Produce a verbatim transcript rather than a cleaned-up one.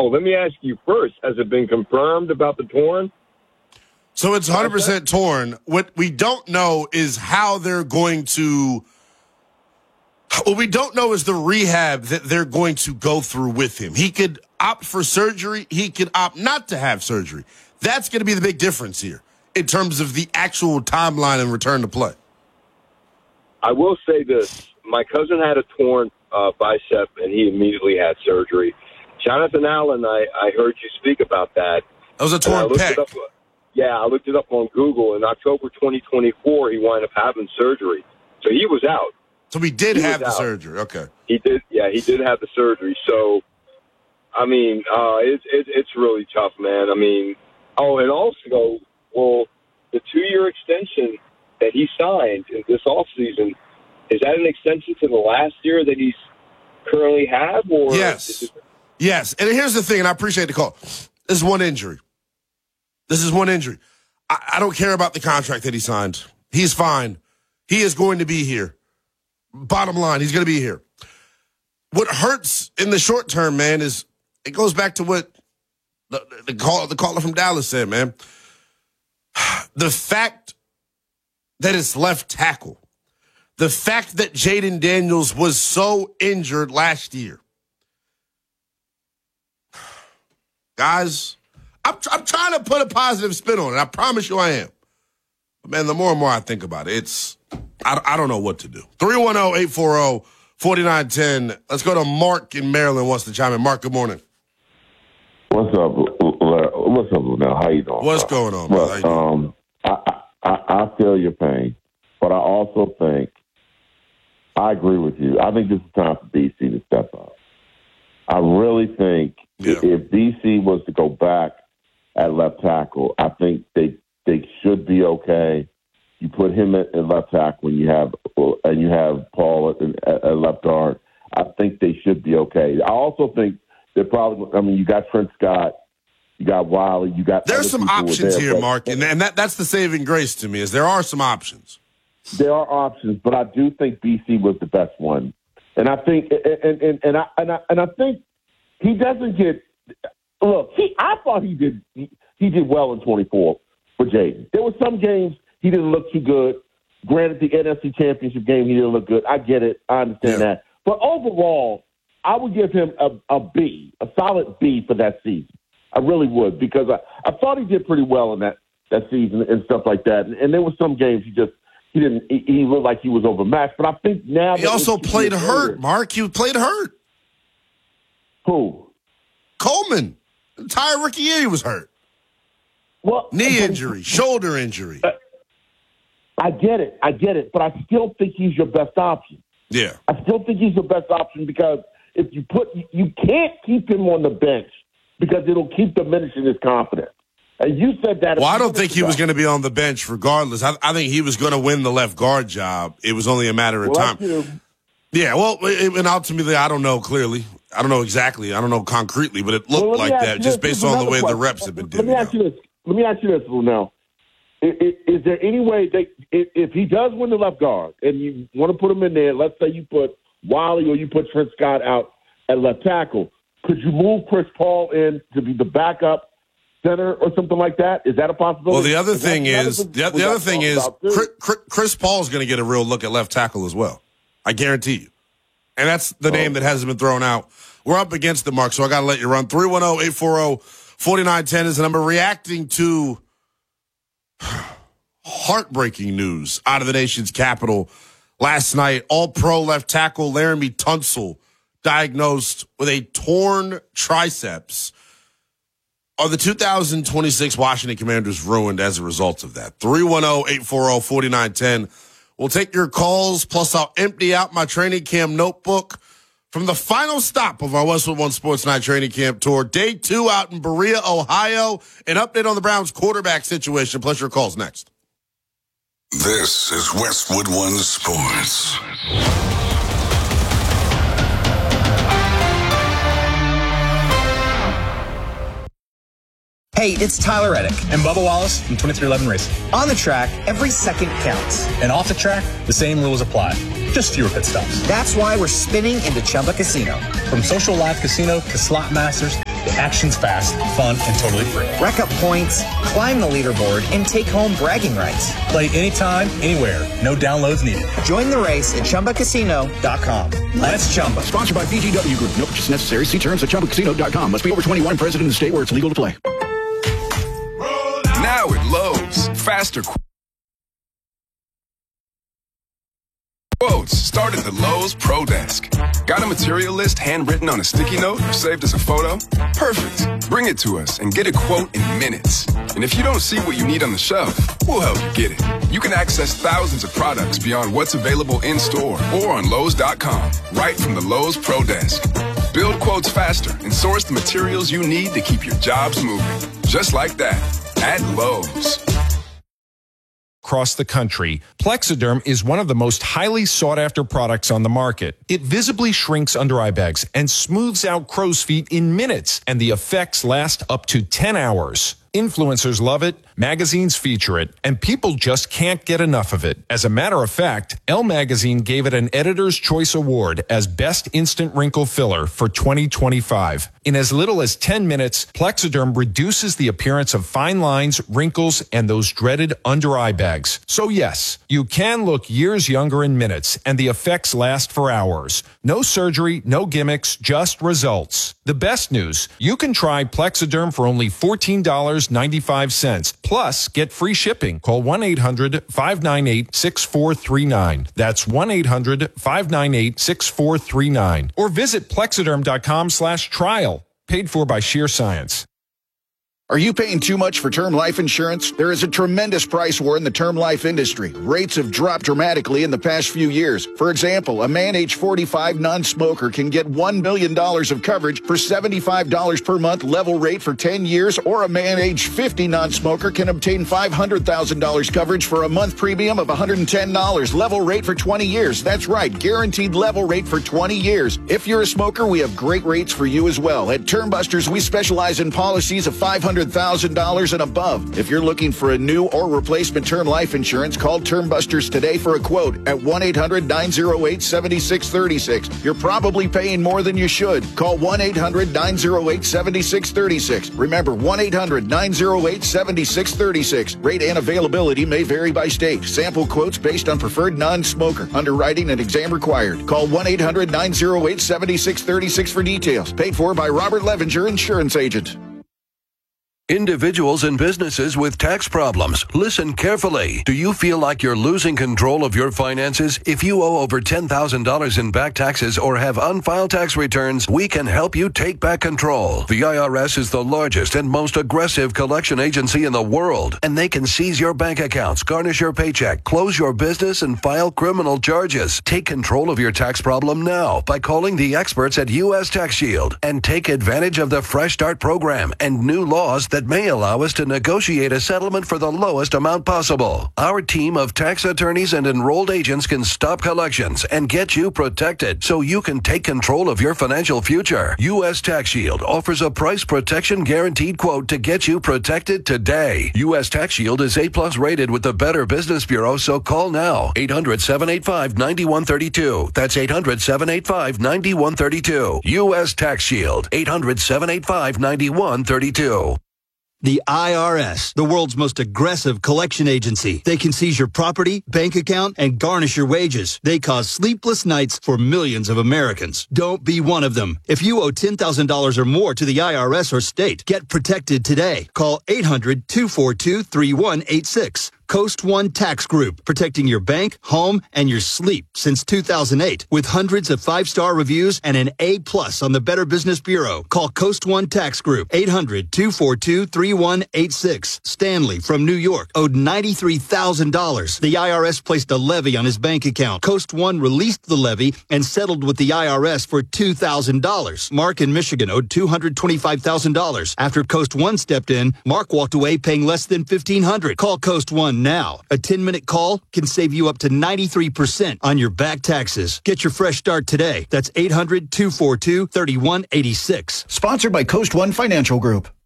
Oh, let me ask you first. Has it been confirmed about the torn? So it's one hundred percent torn. What we don't know is how they're going to – what we don't know is the rehab that they're going to go through with him. He could opt for surgery. He could opt not to have surgery. That's going to be the big difference here in terms of the actual timeline and return to play. I will say this. My cousin had a torn uh, bicep, and he immediately had surgery. Jonathan Allen, I, I heard you speak about that. That was a torn pec. Up, yeah, I looked it up on Google. In October twenty twenty-four, he wound up having surgery. So he was out. So he did he have the out. surgery. Okay. He did, yeah, he did have the surgery. So, I mean, uh, it, it, it's really tough, man. I mean, oh, and also, well, the two-year extension that he signed in this offseason, is that an extension to the last year that he's currently have? Or yes. It- yes. And here's the thing, and I appreciate the call. This is one injury. This is one injury. I, I don't care about the contract that he signed. He's fine. He is going to be here. Bottom line, he's going to be here. What hurts in the short term, man, is it goes back to what the, the, call, the caller from Dallas said, man. The fact that it's left tackle, the fact that Jaden Daniels was so injured last year. Guys, I'm, I'm trying to put a positive spin on it. I promise you I am. But, man, the more and more I think about it, it's I, I don't know what to do. three one zero, eight four zero, four nine one zero. Let's go to Mark in Maryland wants to chime in. Mark, good morning. What's up? What's up, Lunell? How you doing? What's going on, well, brother? How you doing? Um, I, I, I feel your pain, but I also think I agree with you. I think this is time for B C to step up. I really think yeah. if B C was to go back at left tackle, I think they they should be okay. You put him at, at left tackle and you have and you have Paul at, at, at left guard. I think they should be okay. I also think they're probably. I mean, you got Trent Scott, you got Wiley, you got. There's some options there, here, but, Mark, and, and that that's the saving grace to me is there are some options. There are options, but I do think B C was the best one, and I think and and, and I and I and I think he doesn't get. Look, he I thought he did he, he did well in twenty-four for Jaden. There were some games he didn't look too good. Granted, the N F C Championship game he didn't look good. I get it. I understand yeah. that. But overall, I would give him a, a B, a solid B for that season. I really would because I, I thought he did pretty well in that, that season and stuff like that. And, and there were some games he just he didn't he, he looked like he was overmatched. But I think now he also played hurt. Later, Mark, he played hurt. Who? Coleman. The entire rookie year he was hurt. Well, knee but, injury, shoulder injury. Uh, I get it. I get it. But I still think he's your best option. Yeah. I still think he's your best option because if you put, you can't keep him on the bench because it'll keep diminishing his confidence. And you said that. Well, I don't think he was going to be on the bench regardless. I, I think he was going to win the left guard job. It was only a matter of well, time. Yeah, well, it, and ultimately, I don't know clearly. I don't know exactly. I don't know concretely, but it looked well, like that just this. based on the way question. the reps have been Let divvied me ask out. you this. Let me ask you this, Lunell. Is, is there any way they, if, if he does win the left guard and you want to put him in there, let's say you put Wiley or you put Trent Scott out at left tackle, could you move Chris Paul in to be the backup center or something like that? Is that a possibility? Well, the other is thing that, is, that the, the other thing is, Chris, Chris, Chris Paul is going to get a real look at left tackle as well. I guarantee you. And that's the name oh. that hasn't been thrown out. We're up against the mark, so I got to let you run. three one zero, eight four zero, four nine one zero is the number. Reacting to heartbreaking news out of the nation's capital last night. All-pro left tackle Laramie Tunsil diagnosed with a torn triceps. Are the two thousand twenty-six Washington Commanders ruined as a result of that? three one zero, eight four zero, four nine one zero. We'll take your calls, plus I'll empty out my training camp notebook from the final stop of our Westwood One Sports Night training camp tour. Day two out in Berea, Ohio. An update on the Browns quarterback situation, plus your calls next. This is Westwood One Sports. Hey, it's Tyler Reddick. And Bubba Wallace from twenty-three eleven Racing. On the track, every second counts. And off the track, the same rules apply. Just fewer pit stops. That's why we're spinning into Chumba Casino. From social live casino to slot masters Action's fast, fun, and totally free. Rack up points, climb the leaderboard, and take home bragging rights. Play anytime, anywhere. No downloads needed. Join the race at Chumba Casino dot com. Let's Chumba. Sponsored by B G W Group. No purchase necessary. See terms at Chumba Casino dot com. Must be over twenty-one. Present in the state where it's legal to play. Now at Lowe's, faster quotes start at the Lowe's Pro Desk. Got a material list handwritten on a sticky note or saved as a photo? Perfect. Bring it to us and get a quote in minutes. And if you don't see what you need on the shelf, we'll help you get it. You can access thousands of products beyond what's available in store or on Lowe's dot com, right from the Lowe's Pro Desk. Build quotes faster and source the materials you need to keep your jobs moving. Just like that, at Lowe's. Across the country, Plexiderm is one of the most highly sought-after products on the market. It visibly shrinks under eye bags and smooths out crow's feet in minutes, and the effects last up to ten hours. Influencers love it, magazines feature it, and people just can't get enough of it. As a matter of fact, Elle Magazine gave it an Editor's Choice Award as Best Instant Wrinkle Filler for twenty twenty-five. In as little as ten minutes, Plexiderm reduces the appearance of fine lines, wrinkles, and those dreaded under-eye bags. So yes, you can look years younger in minutes, and the effects last for hours. No surgery, no gimmicks, just results. The best news, you can try Plexiderm for only fourteen dollars and ninety-five cents. Plus, get free shipping. Call one eight hundred five nine eight six four three nine. That's one eight hundred five nine eight six four three nine. Or visit Plexiderm.com slash trial. Paid for by Sheer Science. Are you paying too much for term life insurance? There is a tremendous price war in the term life industry. Rates have dropped dramatically in the past few years. For example, a man age forty-five non-smoker can get one million dollars of coverage for seventy-five dollars per month level rate for ten years, or a man age fifty non-smoker can obtain five hundred thousand dollars coverage for a month premium of one hundred ten dollars level rate for twenty years. That's right, guaranteed level rate for twenty years. If you're a smoker, we have great rates for you as well. At Term Busters, we specialize in policies of five hundred thousand dollars and above. If you're looking for a new or replacement term life insurance, call Term Busters today for a quote at one eight hundred nine oh eight seven six three six. You're probably paying more than you should. Call one eight hundred nine oh eight seven six three six. Remember, one eight hundred nine oh eight seven six three six. Rate and availability may vary by state. Sample quotes based on preferred non-smoker. Underwriting and exam required. Call one eight hundred nine oh eight seven six three six for details. Paid for by Robert Levinger, Insurance Agent. Individuals and businesses with tax problems, listen carefully. Do you feel like you're losing control of your finances? If you owe over ten thousand dollars in back taxes or have unfiled tax returns, we can help you take back control. The I R S is the largest and most aggressive collection agency in the world, and they can seize your bank accounts, garnish your paycheck, close your business, and file criminal charges. Take control of your tax problem now by calling the experts at U S Tax Shield and take advantage of the Fresh Start program and new laws that may allow us to negotiate a settlement for the lowest amount possible. Our team of tax attorneys and enrolled agents can stop collections and get you protected so you can take control of your financial future. U S Tax Shield offers a price protection guaranteed quote to get you protected today. U S Tax Shield is A plus rated with the Better Business Bureau, so call now. eight hundred seven eight five nine one three two. That's eight hundred seven eight five nine one three two. U S Tax Shield. eight hundred seven eight five nine one three two. The I R S, the world's most aggressive collection agency. They can seize your property, bank account, and garnish your wages. They cause sleepless nights for millions of Americans. Don't be one of them. If you owe ten thousand dollars or more to the I R S or state, get protected today. Call eight hundred two four two three one eight six. Coast One Tax Group, protecting your bank, home, and your sleep since two thousand eight. With hundreds of five-star reviews and an A plus on the Better Business Bureau. Call Coast One Tax Group, eight hundred two four two three one eight six. Stanley from New York owed ninety-three thousand dollars. The I R S placed a levy on his bank account. Coast One released the levy and settled with the I R S for two thousand dollars. Mark in Michigan owed two hundred twenty-five thousand dollars. After Coast One stepped in, Mark walked away paying less than fifteen hundred dollars. Call Coast One now. A ten-minute call can save you up to ninety-three percent on your back taxes. Get your fresh start today. That's eight hundred two four two three one eight six. Sponsored by Coast One Financial Group.